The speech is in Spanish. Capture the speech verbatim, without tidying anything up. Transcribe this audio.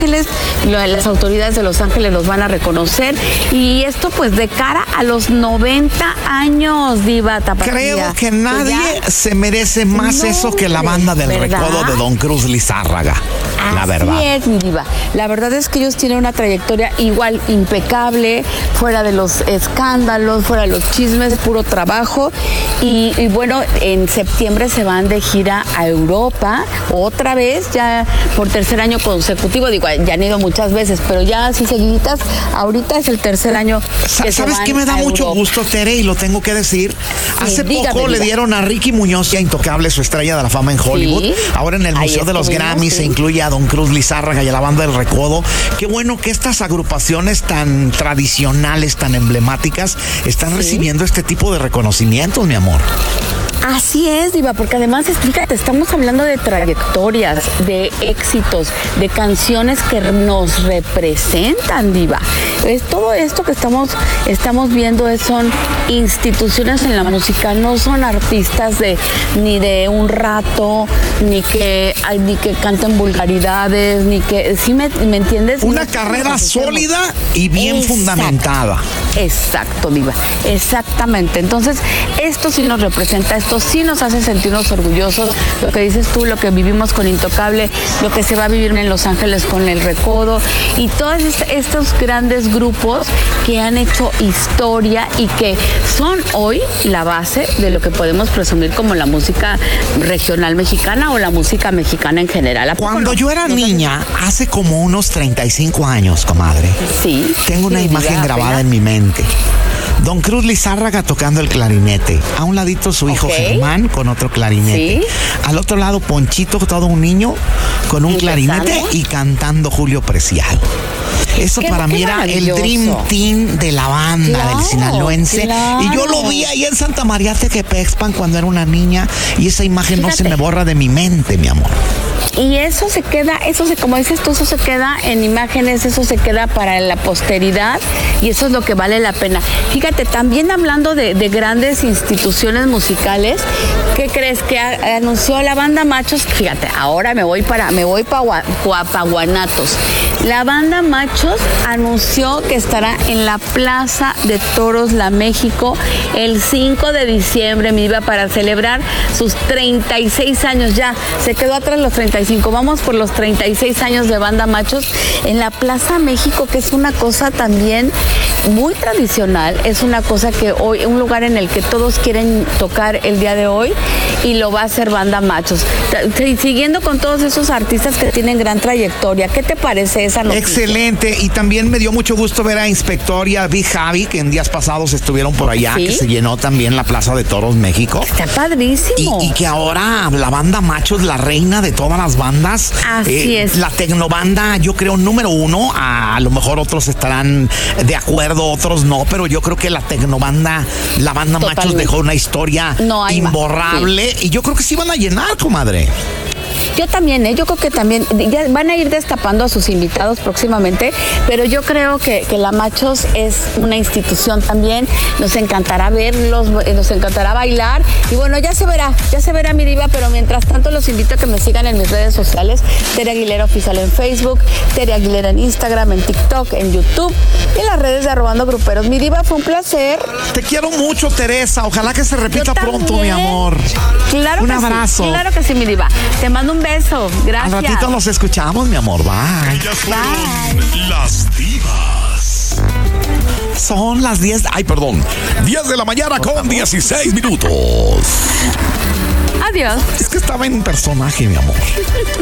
Ángeles, las autoridades de Los Ángeles los van a reconocer, y esto pues de cara a los noventa años, Diva Tapatía. Creo que nadie ya... se merece más no, eso que la banda del ¿verdad? Recodo de Don Cruz Lizárraga. Así la verdad. es, mi Diva. La verdad es que ellos tienen una trayectoria igual impecable, fuera de los escándalos, fuera de los chismes, puro trabajo. Y, y bueno, en septiembre se van de gira a Europa, otra vez, ya por tercer año consecutivo. Digo, ya han ido muchas veces, pero ya así seguiditas, ahorita es el tercer año que ¿Sabes qué me da mucho Europa. Gusto, Tere? Y lo tengo que decir. Sí, Hace dígame, poco dígame. Le dieron a Ricky Muñoz, ya intocable, su estrella de la fama en Hollywood. Sí. Ahora en el Museo de los Grammys sí. se incluye a Don Cruz Lizárraga y a la banda del Recodo. Qué bueno que estas agrupaciones tan tradicionales, tan emblemáticas, están sí. recibiendo este tipo de reconocimientos, mi amor. Así es, Diva, porque además, fíjate, estamos hablando de trayectorias, de éxitos, de canciones que nos representan, Diva. Es todo esto que estamos, estamos viendo es, son instituciones en la música, no son artistas de ni de un rato, ni que, ni que canten vulgaridades, ni que, ¿sí me, me entiendes? Una carrera sólida y bien Exacto. fundamentada. Exacto, Diva, exactamente. Entonces, esto sí nos representa, esto sí nos hace sentirnos orgullosos, lo que dices tú, lo que vivimos con Intocable, lo que se va a vivir en Los Ángeles con el Recodo, y todos estos grandes grupos que han hecho historia y que son hoy la base de lo que podemos presumir como la música regional mexicana o la música mexicana en general. Cuando no? yo era ¿No niña, sabes? Hace como unos treinta y cinco años, comadre, sí, tengo una sí, imagen diga, grabada pena. en mi mente. Don Cruz Lizárraga tocando el clarinete. A un ladito su hijo okay. Germán con otro clarinete. ¿Sí? Al otro lado Ponchito, todo un niño, con un clarinete y cantando Julio Preciado. Eso para mí era el Dream Team de la banda claro, del sinaloense. Claro. Y yo lo vi ahí en Santa María Tequepexpan cuando era una niña, y esa imagen Fíjate. no se me borra de mi mente, mi amor. Y eso se queda, eso se, como dices tú, eso se queda en imágenes, eso se queda para la posteridad, y eso es lo que vale la pena. Fíjate, también hablando de, de grandes instituciones musicales, ¿qué crees? Que a, anunció la banda Machos. Fíjate, ahora me voy para, me voy para pa Guanatos. La banda Machos anunció que estará en la Plaza de Toros La México el cinco de diciembre, mi Diva, para celebrar sus treinta y seis años. Ya se quedó atrás los treinta y cinco, vamos por los treinta y seis años de banda Machos en la Plaza México, que es una cosa también muy tradicional, es una cosa que hoy, un lugar en el que todos quieren tocar el día de hoy, y lo va a hacer banda Machos. Siguiendo con todos esos artistas que tienen gran trayectoria, ¿qué te parece esa noticia? Excelente, y también me dio mucho gusto ver a Inspectoria, Big Javi, que en días pasados estuvieron por allá, ¿sí? Que se llenó también la Plaza de Toros México. Está padrísimo. Y, y que ahora la banda Machos, la reina de todas las bandas. Así eh, es. La tecnobanda, yo creo, número uno. A, a lo mejor otros estarán de acuerdo, otros no, pero yo creo que la tecnobanda, la banda Totalmente. Machos dejó una historia no imborrable, sí. Y yo creo que sí van a llenar, comadre. Yo también, ¿eh? yo creo que también ya van a ir destapando a sus invitados próximamente, pero yo creo que, que la Machos es una institución también. Nos encantará verlos, nos encantará bailar, y bueno, ya se verá, ya se verá, mi Diva, pero mientras tanto los invito a que me sigan en mis redes sociales, Tere Aguilera Oficial en Facebook, Tere Aguilera en Instagram, en TikTok, en YouTube, y en las redes de Arrobando Gruperos. Mi Diva, fue un placer. Te quiero mucho, Teresa, ojalá que se repita pronto, mi amor. Claro un que abrazo. Sí, claro que sí, mi Diva. Te mando un beso, gracias. Al ratito nos escuchamos, mi amor, bye. Ellas fueron las divas. Son las diez, ay, perdón, diez de la mañana con dieciséis minutos. Adiós. Es que estaba en personaje, mi amor.